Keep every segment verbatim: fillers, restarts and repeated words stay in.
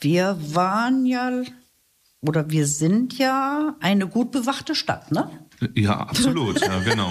wir waren ja, oder wir sind ja eine gut bewachte Stadt, ne? Ja, absolut, ja, genau.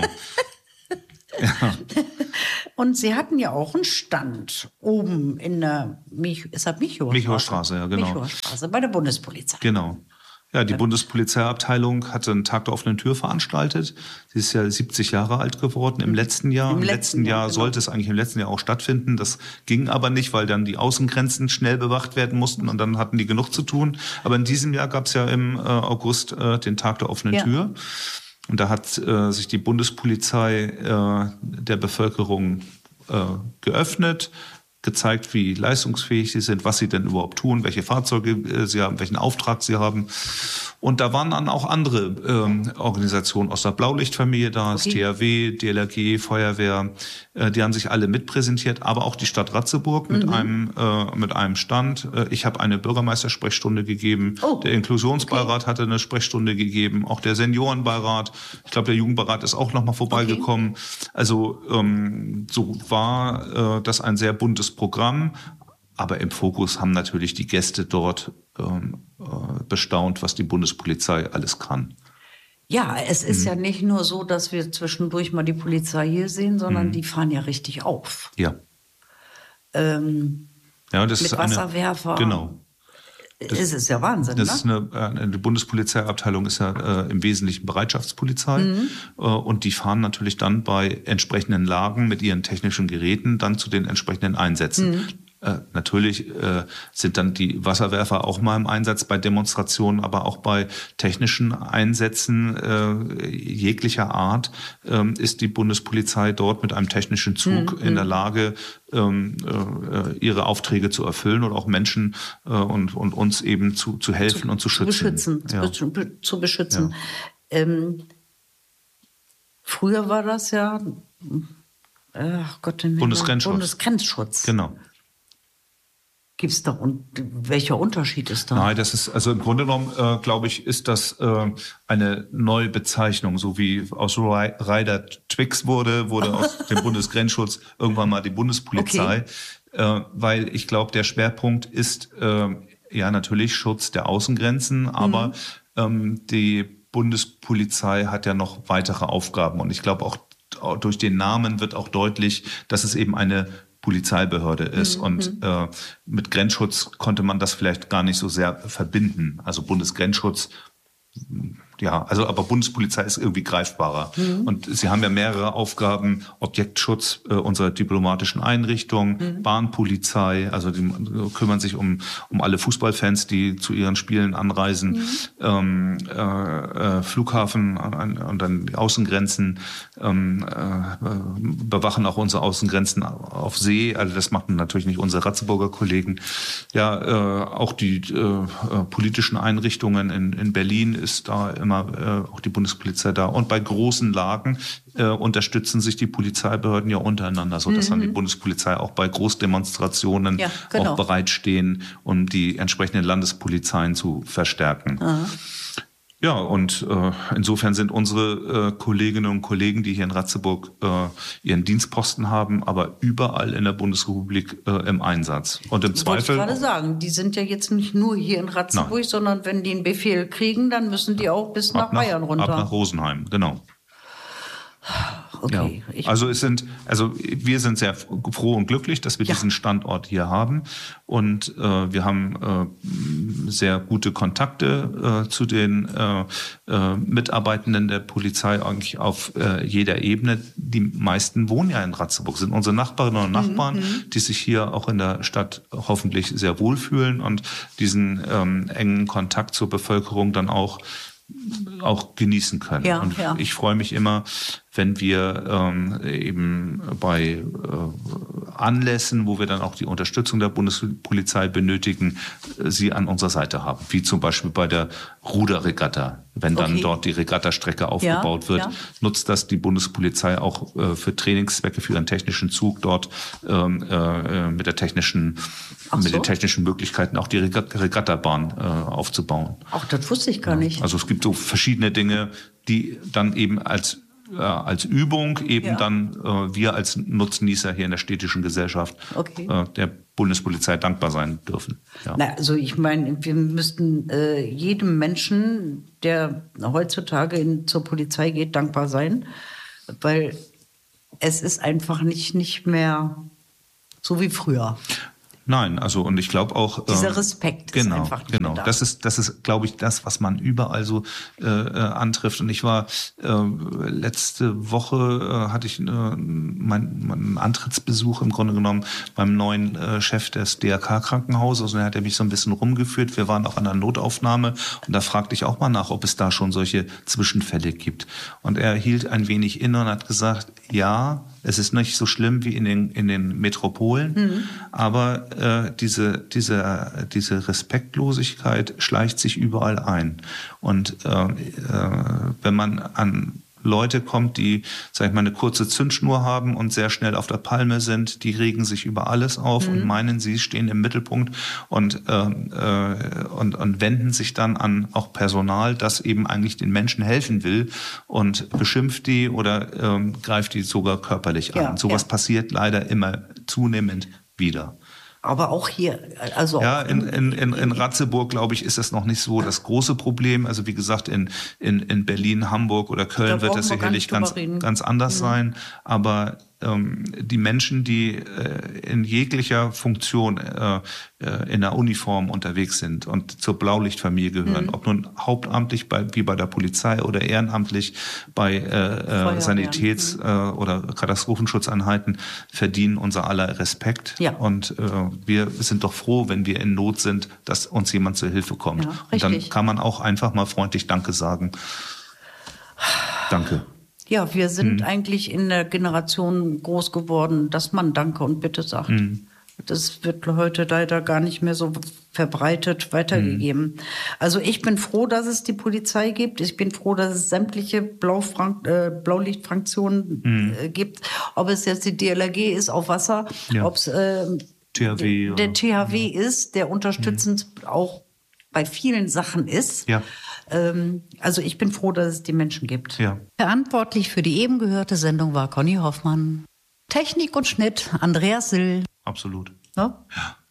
Ja. Und Sie hatten ja auch einen Stand oben in der Mich ist das Michower Michower Straße, ja, genau. Michower Straße bei der Bundespolizei. Genau. Ja, die Bundespolizeiabteilung hatte einen Tag der offenen Tür veranstaltet. Sie ist ja siebzig Jahre alt geworden im letzten Jahr. Im Im letzten letzten Jahr, Jahr genau. sollte es eigentlich im letzten Jahr auch stattfinden. Das ging aber nicht, weil dann die Außengrenzen schnell bewacht werden mussten und dann hatten die genug zu tun. Aber in diesem Jahr gab es ja im äh, August äh, den Tag der offenen Ja. Tür. Und da hat äh, sich die Bundespolizei äh, der Bevölkerung äh, geöffnet, gezeigt, wie leistungsfähig sie sind, was sie denn überhaupt tun, welche Fahrzeuge äh, sie haben, welchen Auftrag sie haben. Und da waren dann auch andere ähm, Organisationen aus der Blaulichtfamilie da, das Okay. T H W, D L R G, Feuerwehr, äh, die haben sich alle mitpräsentiert, aber auch die Stadt Ratzeburg mit Mhm. einem äh, mit einem Stand. Äh, ich habe eine Bürgermeistersprechstunde gegeben, Oh. der Inklusionsbeirat hatte eine Sprechstunde gegeben, auch der Seniorenbeirat, ich glaube der Jugendbeirat ist auch nochmal vorbeigekommen. Also ähm, so war äh, das ein sehr buntes Programm. Aber im Fokus haben natürlich die Gäste dort ähm, äh, bestaunt, was die Bundespolizei alles kann. Ja, es ist ja nicht nur so, dass wir zwischendurch mal die Polizei hier sehen, sondern die fahren ja richtig auf. Ja. Ähm, Ja, das mit ist eine, Wasserwerfer. Genau. Das ist es ja Wahnsinn, Das ne? ist eine, eine, die Bundespolizeiabteilung ist ja äh, im Wesentlichen Bereitschaftspolizei. Mhm. Äh, und die fahren natürlich dann bei entsprechenden Lagen mit ihren technischen Geräten dann zu den entsprechenden Einsätzen. Mhm. Äh, natürlich äh, sind dann die Wasserwerfer auch mal im Einsatz bei Demonstrationen, aber auch bei technischen Einsätzen äh, jeglicher Art äh, ist die Bundespolizei dort mit einem technischen Zug mhm. in der Lage, ähm, äh, ihre Aufträge zu erfüllen und auch Menschen äh, und, und uns eben zu, zu helfen zu, und zu schützen. Zu beschützen, ja. zu, be, zu beschützen. Ja. Ähm, früher war das ja ach Gott, den Bundesgrenzschutz. Bundesgrenzschutz. Genau. Gibt es da und welcher Unterschied ist da? Nein, das ist also im Grunde genommen, äh, glaube ich, ist das äh, eine neue Bezeichnung, so wie aus Rider Twix wurde, wurde aus dem Bundesgrenzschutz irgendwann mal die Bundespolizei, okay. äh, weil ich glaube, der Schwerpunkt ist äh, ja natürlich Schutz der Außengrenzen, aber mhm. ähm, die Bundespolizei hat ja noch weitere Aufgaben und ich glaube auch durch den Namen wird auch deutlich, dass es eben eine Polizeibehörde ist. Mhm. Und äh, mit Grenzschutz konnte man das vielleicht gar nicht so sehr verbinden. Also Bundesgrenzschutz, ja, also aber Bundespolizei ist irgendwie greifbarer. Mhm. Und sie haben ja mehrere Aufgaben, Objektschutz äh, unserer diplomatischen Einrichtungen, mhm. Bahnpolizei, also die kümmern sich um, um alle Fußballfans, die zu ihren Spielen anreisen, mhm. ähm, äh, äh, Flughafen und dann die Außengrenzen, ähm, äh, bewachen auch unsere Außengrenzen auf See, also das machen natürlich nicht unsere Ratzeburger Kollegen. Ja, äh, auch die äh, politischen Einrichtungen in, in Berlin ist da immer äh, auch die Bundespolizei da. Und bei großen Lagen äh, unterstützen sich die Polizeibehörden ja untereinander, sodass mhm. dann die Bundespolizei auch bei Großdemonstrationen ja, genau. auch bereitstehen, um die entsprechenden Landespolizeien zu verstärken. Aha. Ja, und äh, insofern sind unsere äh, Kolleginnen und Kollegen, die hier in Ratzeburg äh, ihren Dienstposten haben, aber überall in der Bundesrepublik äh, im Einsatz. Und im Zweifel. Wollte ich gerade sagen, die sind ja jetzt nicht nur hier in Ratzeburg, Nein. sondern wenn die einen Befehl kriegen, dann müssen die auch bis nach, nach Bayern runter. Ab nach Rosenheim, genau. Okay. Ja. Also es sind, also wir sind sehr froh und glücklich, dass wir ja. diesen Standort hier haben und äh, wir haben äh, sehr gute Kontakte äh, zu den äh, äh, Mitarbeitenden der Polizei eigentlich auf äh, jeder Ebene. Die meisten wohnen ja in Ratzeburg, sind unsere Nachbarinnen und Nachbarn, mhm. die sich hier auch in der Stadt hoffentlich sehr wohlfühlen und diesen ähm, engen Kontakt zur Bevölkerung dann auch auch genießen können. Ja, und ja. ich freue mich immer, wenn wir ähm, eben bei äh, Anlässen, wo wir dann auch die Unterstützung der Bundespolizei benötigen, äh, sie an unserer Seite haben. Wie zum Beispiel bei der Ruderregatta. Wenn dann okay. dort die Regattastrecke aufgebaut ja, wird, ja. nutzt das die Bundespolizei auch äh, für Trainingszwecke, für ihren technischen Zug dort ähm, äh, mit der technischen, so. mit den technischen Möglichkeiten auch die Regatt- Regattabahn äh, aufzubauen. Auch das wusste ich gar nicht. Also es gibt so verschiedene Dinge, die dann eben als äh, als Übung eben ja. dann äh, wir als Nutznießer hier in der städtischen Gesellschaft okay. äh, der Bundespolizei dankbar sein dürfen. Ja. Na, also ich meine, wir müssten äh, jedem Menschen, der heutzutage in, zur Polizei geht, dankbar sein, weil es ist einfach nicht, nicht mehr so wie früher. Nein, also und ich glaube auch dieser Respekt genau, ist einfach nicht genau. mehr da. Das ist, das ist, glaube ich, das, was man überall so äh, antrifft. Und ich war äh, letzte Woche äh, hatte ich äh, meinen mein Antrittsbesuch im Grunde genommen beim neuen äh, Chef des D R K-Krankenhauses und er hat mich so ein bisschen rumgeführt. Wir waren auch an der Notaufnahme und da fragte ich auch mal nach, ob es da schon solche Zwischenfälle gibt. Und er hielt ein wenig inne und hat gesagt, ja, es ist nicht so schlimm wie in den, in den Metropolen, mhm. aber äh, diese, diese, diese Respektlosigkeit schleicht sich überall ein. Und äh, äh, wenn man an Leute kommt, die, sag ich mal, eine kurze Zündschnur haben und sehr schnell auf der Palme sind, die regen sich über alles auf mhm. und meinen, sie stehen im Mittelpunkt und, äh, äh, und, und wenden sich dann an auch Personal, das eben eigentlich den Menschen helfen will und beschimpft die oder äh, greift die sogar körperlich an. Ja, Sowas ja. passiert leider immer zunehmend wieder. Aber auch hier, also ja, auch in, in, in, in Ratzeburg, glaube ich, ist das noch nicht so das große Problem. Also wie gesagt, in, in, in Berlin, Hamburg oder Köln wird das sicherlich ganz, ganz anders mhm. sein. Aber ähm, die Menschen, die äh, in jeglicher Funktion äh, äh, in der Uniform unterwegs sind und zur Blaulichtfamilie gehören, mhm. ob nun hauptamtlich bei, wie bei der Polizei oder ehrenamtlich bei äh, äh, Sanitäts- mhm. äh, oder Katastrophenschutzeinheiten, verdienen unser aller Respekt. Ja. Und äh, wir sind doch froh, wenn wir in Not sind, dass uns jemand zur Hilfe kommt. Ja, und dann kann man auch einfach mal freundlich Danke sagen. Danke. Ja, wir sind hm. eigentlich in der Generation groß geworden, dass man Danke und Bitte sagt. Hm. Das wird heute leider gar nicht mehr so verbreitet weitergegeben. Hm. Also ich bin froh, dass es die Polizei gibt. Ich bin froh, dass es sämtliche Blaufrank- äh, Blaulichtfraktionen hm. äh, gibt. Ob es jetzt die D L R G ist auf Wasser, ja. ob es äh, T H W, der, der T H W ja. ist, der unterstützend hm. auch bei vielen Sachen ist. Ja. Also ich bin froh, dass es die Menschen gibt. Ja. Verantwortlich für die eben gehörte Sendung war Conny Hoffmann. Technik und Schnitt Andreas Sill. Absolut. Ja? Ja.